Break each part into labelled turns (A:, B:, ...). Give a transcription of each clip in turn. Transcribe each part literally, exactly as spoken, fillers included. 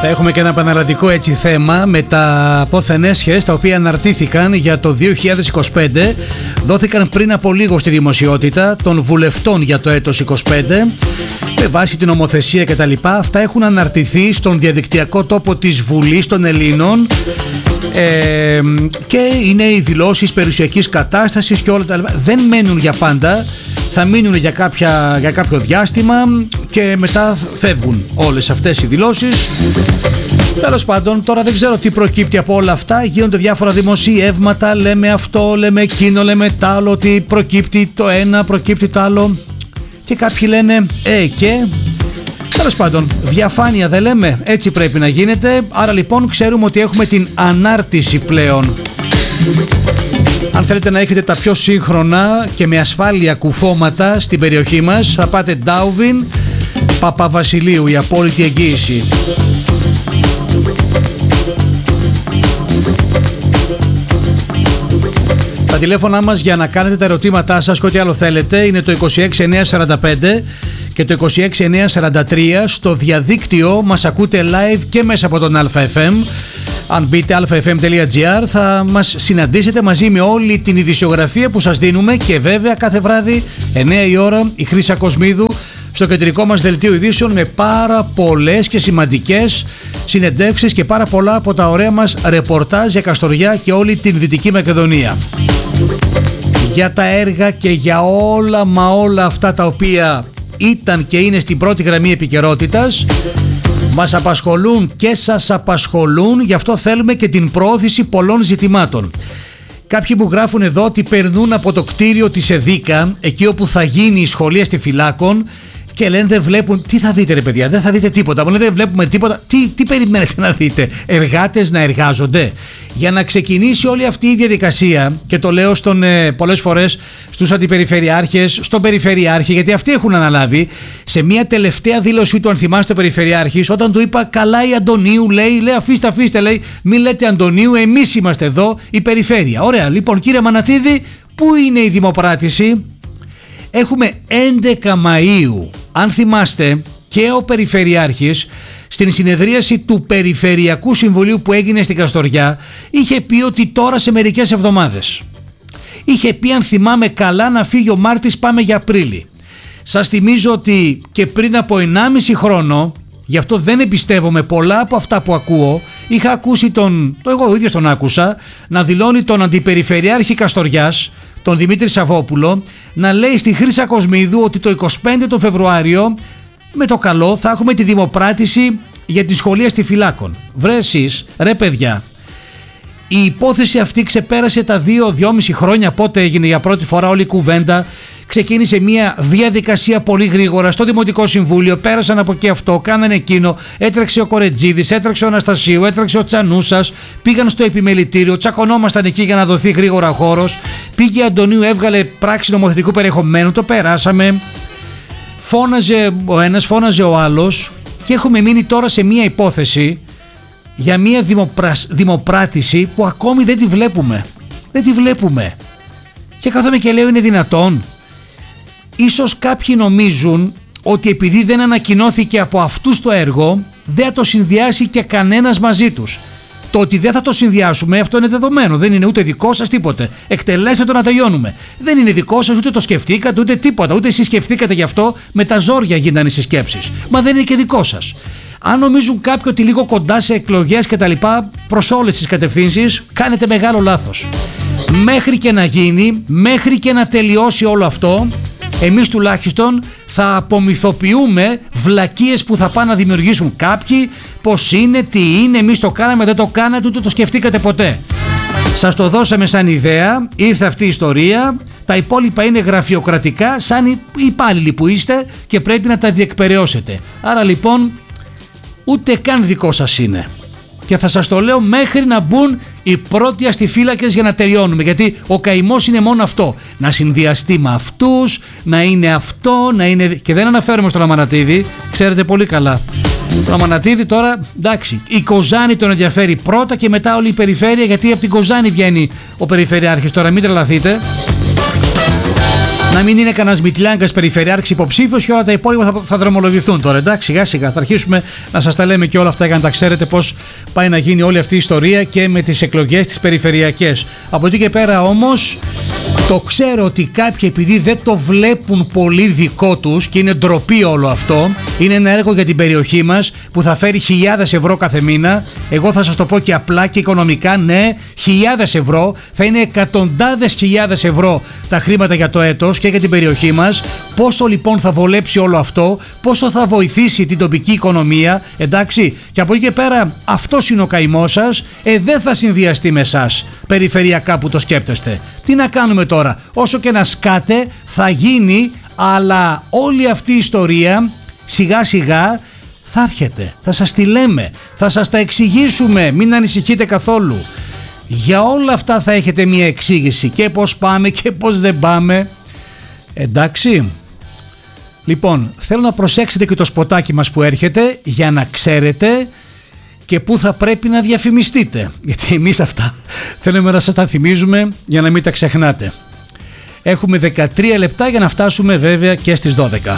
A: Θα έχουμε και ένα επαναληπτικό έτσι θέμα με τα πόθεν έσχες τα οποία αναρτήθηκαν για το δύο χιλιάδες είκοσι πέντε. Δόθηκαν πριν από λίγο στη δημοσιότητα των βουλευτών για το έτος είκοσι πέντε με βάση την νομοθεσία κτλ. Αυτά έχουν αναρτηθεί στον διαδικτυακό τόπο της Βουλής των Ελλήνων ε, και είναι οι δηλώσεις περιουσιακής κατάστασης και όλα τα λοιπά. Δεν μένουν για πάντα, θα μείνουν για, κάποια, για κάποιο διάστημα και μετά φεύγουν όλες αυτές οι δηλώσεις. Τέλος πάντων, τώρα δεν ξέρω τι προκύπτει από όλα αυτά. Γίνονται διάφορα δημοσιεύματα, λέμε αυτό, λέμε εκείνο, λέμε τ' άλλο, ότι προκύπτει το ένα, προκύπτει το άλλο. Και κάποιοι λένε ε και... Τέλος πάντων, διαφάνεια δεν λέμε, έτσι πρέπει να γίνεται. Άρα λοιπόν ξέρουμε ότι έχουμε την ανάρτηση πλέον. Αν θέλετε να έχετε τα πιο σύγχρονα και με ασφάλεια κουφώματα στην περιοχή μας, θα πάτε Ντάουβιν, Παπαβασιλείου, η απόλυτη εγγύηση. Τα τηλέφωνά μας για να κάνετε τα ερωτήματά σας και ό,τι άλλο θέλετε είναι το είκοσι έξι εννιακόσια σαράντα πέντε και το είκοσι έξι εννιακόσια σαράντα τρία. Στο διαδίκτυο μας ακούτε live και μέσα από τον ΑΕΦΜ. Αν μπείτε α εφ εμ τελεία τζι άρ θα μας συναντήσετε μαζί με όλη την ειδησιογραφία που σας δίνουμε και βέβαια κάθε βράδυ εννιά η ώρα η Χρύσα Κοσμίδου στο κεντρικό μας δελτίο ειδήσεων με πάρα πολλές και σημαντικές συνεντεύξεις και πάρα πολλά από τα ωραία μας ρεπορτάζ για Καστοριά και όλη την Δυτική Μακεδονία. Για τα έργα και για όλα μα όλα αυτά τα οποία ήταν και είναι στην πρώτη γραμμή επικαιρότητας μας απασχολούν και σας απασχολούν, γι' αυτό θέλουμε και την προώθηση πολλών ζητημάτων. Κάποιοι μου γράφουν εδώ ότι περνούν από το κτίριο της ΕΔΙΚΑ, εκεί όπου θα γίνει η σχολεία στη Φυλάκων, και λένε δεν βλέπουν. Τι θα δείτε ρε παιδιά, δεν θα δείτε τίποτα. Μου λένε δεν βλέπουμε τίποτα. Τι, τι περιμένετε να δείτε, εργάτες να εργάζονται? Για να ξεκινήσει όλη αυτή η διαδικασία, και το λέω στον, ε, πολλές φορές στους αντιπεριφερειάρχες, στον περιφερειάρχη, γιατί αυτοί έχουν αναλάβει, σε μια τελευταία δήλωσή του, αν θυμάστε, ο περιφερειάρχης, όταν του είπα καλά η Αντωνίου, λέει, λέει αφήστε, αφήστε, λέει, μην λέτε Αντωνίου, εμείς είμαστε εδώ, η περιφέρεια. Ωραία, λοιπόν, κύριε Μανατίδη, πού είναι η δημοπράτηση? Έχουμε έντεκα Μαΐου, αν θυμάστε, και ο Περιφερειάρχης στην συνεδρίαση του Περιφερειακού Συμβουλίου που έγινε στην Καστοριά είχε πει ότι τώρα σε μερικές εβδομάδες. Είχε πει, αν θυμάμαι καλά, να φύγει ο Μάρτης, πάμε για Απρίλη. Σας θυμίζω ότι και πριν από ενάμιση χρόνο, γι' αυτό δεν εμπιστεύομαι πολλά από αυτά που ακούω, είχα ακούσει τον, το εγώ ο ίδιος τον άκουσα, να δηλώνει τον Αντιπεριφερειάρχη Καστοριάς, τον Δημήτρη Σαββόπουλο, να λέει στη Χρύσα Κοσμίδου ότι το είκοσι πέντε το Φεβρουάριο με το καλό θα έχουμε τη δημοπράτηση για τη σχολεία στη Φυλάκων. Βρε εσείς, ρε παιδιά, η υπόθεση αυτή ξεπέρασε τα δύο δυόμιση χρόνια, πότε έγινε για πρώτη φορά όλη η κουβέντα. Ξεκίνησε μια διαδικασία πολύ γρήγορα στο Δημοτικό Συμβούλιο, πέρασαν από εκεί αυτό, κάνανε εκείνο, έτρεξε ο Κορετζίδης, έτρεξε ο Αναστασίου, έτρεξε ο Τσανούσας, πήγαν στο επιμελητήριο, τσακωνόμασταν εκεί για να δοθεί γρήγορα χώρος, πήγε η Αντωνίου, έβγαλε πράξη νομοθετικού περιεχομένου, το περάσαμε, φώναζε ο ένας, φώναζε ο άλλος και έχουμε μείνει τώρα σε μια υπόθεση για μια δημοπρασ... δημοπράτηση που ακόμη δεν τη βλέπουμε. Δεν τη βλέπουμε. Και κάθομαι και λέω, είναι δυνατόν? Ίσως κάποιοι νομίζουν ότι επειδή δεν ανακοινώθηκε από αυτούς το έργο, δεν θα το συνδυάσει και κανένας μαζί τους. Το ότι δεν θα το συνδυάσουμε, αυτό είναι δεδομένο. Δεν είναι ούτε δικό σας τίποτε. Εκτελέστε το να τελειώνουμε. Δεν είναι δικό σας, ούτε το σκεφτήκατε, ούτε τίποτα. Ούτε εσείς σκεφτήκατε γι' αυτό, με τα ζόρια γίνανε οι συσκέψεις. Μα δεν είναι και δικό σας. Αν νομίζουν κάποιοι ότι λίγο κοντά σε εκλογές και τα λοιπά, προς όλες τις κατευθύνσεις, κάνετε μεγάλο λάθος. Μέχρι και να γίνει, μέχρι και να τελειώσει όλο αυτό, εμείς τουλάχιστον θα απομυθοποιούμε βλακίες που θα πάνε να δημιουργήσουν κάποιοι, πως είναι, τι είναι, εμείς το κάναμε, δεν το κάνατε, ούτε το σκεφτήκατε ποτέ. Σας το δώσαμε σαν ιδέα, ήρθε αυτή η ιστορία, τα υπόλοιπα είναι γραφειοκρατικά, σαν οι υπάλληλοι που είστε και πρέπει να τα διεκπεραιώσετε. Άρα λοιπόν, ούτε καν δικό σας είναι. Και θα σας το λέω μέχρι να μπουν οι πρώτοι αστιφύλακες για να τελειώνουμε. Γιατί ο καημός είναι μόνο αυτό. Να συνδυαστεί με αυτούς, να είναι αυτό, να είναι... Και δεν αναφέρομαι στον Αμανατίδη, ξέρετε πολύ καλά. Τον Αμανατίδη τώρα, εντάξει, η Κοζάνη τον ενδιαφέρει πρώτα και μετά όλη η περιφέρεια, γιατί από την Κοζάνη βγαίνει ο Περιφερειάρχης. Τώρα μην τρελαθείτε. Να μην είναι κανένας Μητλιάγκας περιφερειάρχης υποψήφιος και όλα τα υπόλοιπα θα, θα δρομολογηθούν τώρα. Εντάξει, σιγά σιγά θα αρχίσουμε να σας τα λέμε και όλα αυτά για να τα ξέρετε πώς πάει να γίνει όλη αυτή η ιστορία και με τις εκλογές τις περιφερειακές. Από εκεί και πέρα όμως, το ξέρω ότι κάποιοι επειδή δεν το βλέπουν πολύ δικό τους και είναι ντροπή όλο αυτό, είναι ένα έργο για την περιοχή μας που θα φέρει χιλιάδες ευρώ κάθε μήνα. Εγώ θα σας το πω και απλά και οικονομικά, ναι, χιλιάδες ευρώ, θα είναι εκατοντάδες χιλιάδες ευρώ τα χρήματα για το έτος και για την περιοχή μας. Πόσο λοιπόν θα βολέψει όλο αυτό, πόσο θα βοηθήσει την τοπική οικονομία, εντάξει, και από εκεί και πέρα αυτός είναι ο καημός σας, ε, δεν θα συνδυαστεί με εσάς περιφερειακά που το σκέπτεστε. Τι να κάνουμε τώρα, όσο και να σκάτε θα γίνει, αλλά όλη αυτή η ιστορία σιγά σιγά θα έρχεται, θα σας τη λέμε, θα σας τα εξηγήσουμε, μην ανησυχείτε καθόλου. Για όλα αυτά θα έχετε μια εξήγηση και πώς πάμε και πώς δεν πάμε. Εντάξει. Λοιπόν, θέλω να προσέξετε και το σποτάκι μας που έρχεται για να ξέρετε και πού θα πρέπει να διαφημιστείτε. Γιατί εμείς αυτά θέλουμε να σας τα θυμίζουμε για να μην τα ξεχνάτε. Έχουμε δεκατρία λεπτά για να φτάσουμε βέβαια και στις δώδεκα.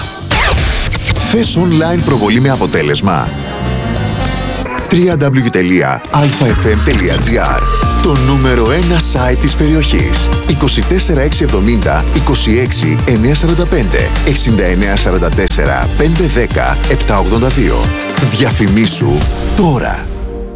B: Θες online προβολή με αποτέλεσμα. double-u double-u double-u τελεία αλφα εφ εμ τελεία τζι άρ. Το νούμερο ένα site της περιοχής. είκοσι τέσσερα εξακόσια εβδομήντα είκοσι έξι εννιακόσια σαράντα πέντε εξήντα εννέα σαράντα τέσσερα πεντακόσια δέκα επτακόσια ογδόντα δύο. Διαφημίσου τώρα.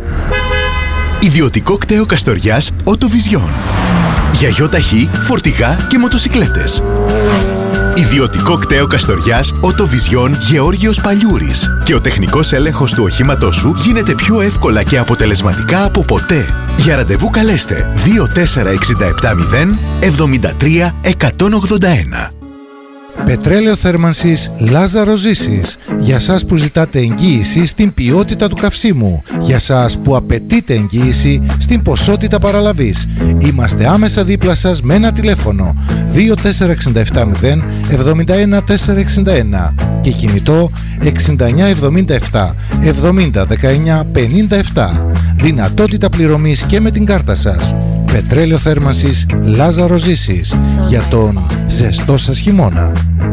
B: Ιδιωτικό κτέο Καστοριάς Οτοβιζιόν. Για γιοταχή, φορτηγά και μοτοσικλέτες. Ιδιωτικό κτέο Καστοριάς Οτοβιζιόν Γεώργιος Παλιούρης. Και ο τεχνικός έλεγχος του οχήματός σου γίνεται πιο εύκολα και αποτελεσματικά από ποτέ. Για ραντεβού καλέστε δύο τέσσερα έξι επτά μηδέν εβδομήντα τρία εκατόν ογδόντα ένα.
C: Πετρέλαιο θέρμανσης Λάζαρο Ζήσης. Για σας που ζητάτε εγγύηση στην ποιότητα του καυσίμου. Για σας που απαιτείτε εγγύηση στην ποσότητα παραλαβής. Είμαστε άμεσα δίπλα σας με ένα τηλέφωνο δύο τέσσερα έξι επτά μηδέν εβδομήντα ένα τετρακόσια εξήντα ένα και κινητό εξήντα εννιά εβδομήντα επτά εβδομήντα δεκαεννιά πενήντα επτά. Δυνατότητα πληρωμής και με την κάρτα σας. Πετρέλαιο θέρμανσης Λάζαρο Ζήσης. Για τον ζεστό σας χειμώνα.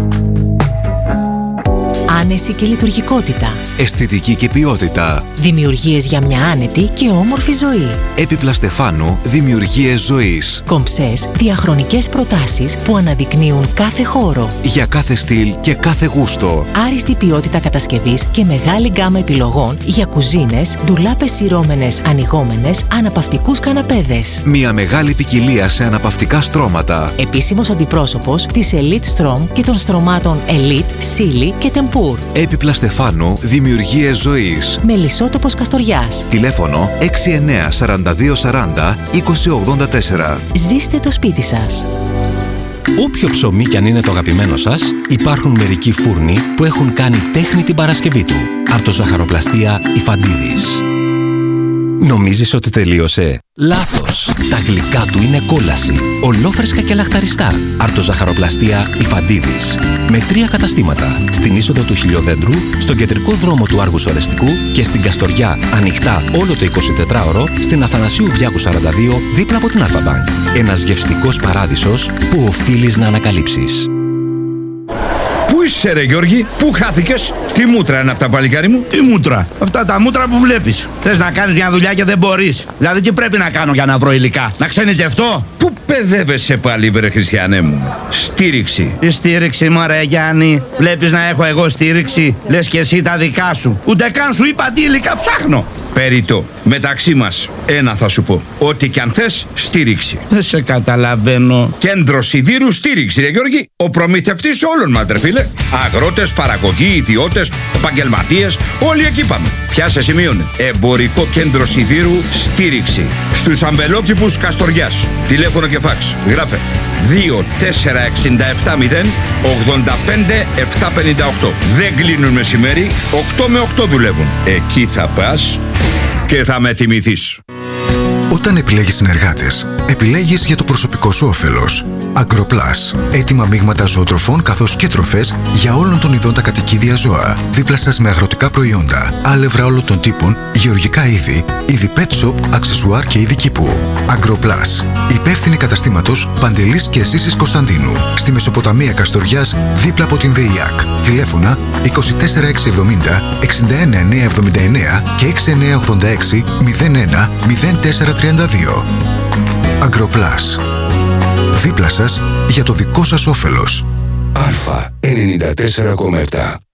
D: Άνεση και λειτουργικότητα.
E: Αισθητική και ποιότητα.
D: Δημιουργίες για μια άνετη και όμορφη ζωή.
E: Έπιπλα Στεφάνου, δημιουργίες ζωής.
D: Κομψές, διαχρονικές προτάσεις που αναδεικνύουν κάθε χώρο.
E: Για κάθε στυλ και κάθε γούστο.
D: Άριστη ποιότητα κατασκευής και μεγάλη γκάμα επιλογών για κουζίνες, ντουλάπες σειρώμενες, ανοιγόμενες, αναπαυτικούς καναπέδες.
E: Μια μεγάλη ποικιλία σε αναπαυτικά στρώματα.
D: Επίσημος αντιπρόσωπος της Elite Strom και των στρωμάτων Elite, Silly και Tempur.
E: Έπιπλα Στεφάνου, δημιουργίες ζωής.
D: Μελισσότοπος Καστοριάς.
E: Τηλέφωνο έξι εννέα σαράντα δύο σαράντα είκοσι ογδόντα τέσσερα.
D: Ζήστε το σπίτι σας.
F: Όποιο ψωμί κι αν είναι το αγαπημένο σας, υπάρχουν μερικοί φούρνοι που έχουν κάνει τέχνη την Παρασκευή του. Αρτοζαχαροπλαστεία Ιφαντίδης. Νομίζεις ότι τελείωσε? Λάθος! Τα γλυκά του είναι κόλαση. Ολόφρεσκα και λαχταριστά. Αρτοζαχαροπλαστεία Ιφαντίδης. Με τρία καταστήματα. Στην είσοδο του Χιλιοδέντρου, στον κεντρικό δρόμο του Άργους Ορεστικού και στην Καστοριά, ανοιχτά όλο το εικοσιτετράωρο, στην Αθανασίου Διάκου σαράντα δύο, δίπλα από την Αλφα-Μπανκ. Ένας γευστικός παράδεισος που οφείλεις να ανακαλύψεις.
G: Πού είσαι ρε Γιώργη, πού χάθηκες? Τι μούτρα είναι αυτά παλικάρι μου?
H: Τι μούτρα? Αυτά τα μούτρα που βλέπεις. Θες να κάνεις μια δουλειά και δεν μπορείς. Δηλαδή τι πρέπει να κάνω για να βρω υλικά? Να ξενιτευτώ?
G: Πού παιδεύεσαι πάλι βρε Χριστιανέ μου? Στήριξη.
H: Τι στήριξη μωρέ Γιάννη? Βλέπεις να έχω εγώ στήριξη? Λες και εσύ τα δικά σου. Ούτε καν σου είπα τι υλικά ψάχνω.
G: Περιττό. Μεταξύ μας ένα θα σου πω. Ό,τι κι αν θες, στήριξη.
H: Δεν σε καταλαβαίνω.
G: Κέντρο Σιδήρου στήριξη, ρε Γιώργη. Ο προμηθευτής όλων μας, ρε φίλε. Αγρότες, παραγωγοί, ιδιώτες, επαγγελματίες, όλοι εκεί πάμε. Πιάσε σημείωνε. Εμπορικό κέντρο Σιδήρου στήριξη. Στους αμπελόκηπους Καστοριάς. Τηλέφωνο και φάξ. Γράφε δύο τέσσερα έξι επτά μηδέν ογδόντα πέντε επτακόσια πενήντα οκτώ. Δεν κλείνουν μεσημέρι, οκτώ με οκτώ δουλεύουν. Εκεί θα πας και θα με θυμηθείς.
B: Όταν επιλέγεις συνεργάτες,
I: επιλέγεις για το προσωπικό σου όφελος. Agroplus. Έτοιμα μείγματα ζωοτροφών καθώς και τροφές για όλων των ειδών τα κατοικίδια ζώα. Δίπλα σας με αγροτικά προϊόντα, άλευρα όλων των τύπων, γεωργικά είδη, είδη pet shop, αξεσουάρ και είδη κήπου. Agroplus. Υπεύθυνη καταστήματος Παντελής και Ζήσης Κωνσταντίνου. Στη Μεσοποταμία Καστοριάς, δίπλα από την ΔΕΙΑΚ. Τηλέφωνα είκοσι τέσσερα εξακόσια εβδομήντα εξήντα ένα εννιακόσια εβδομήντα εννέα και έξι εννιακόσια ογδόντα έξι μηδέν ένα μηδέν τέσσερα τριάντα δύο. Agroplus. Δίπλα σας για το δικό σας όφελος.
J: Αλφα ενενήντα τέσσερα κόμμα επτά.